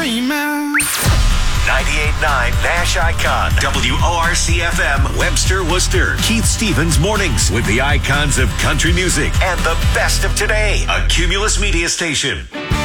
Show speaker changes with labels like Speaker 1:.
Speaker 1: dreaming.
Speaker 2: 98.9 Nash Icon, WORC-FM, Webster, Worcester. Keith Stevens Mornings with the icons of country music and the best of today. A Cumulus Media Station.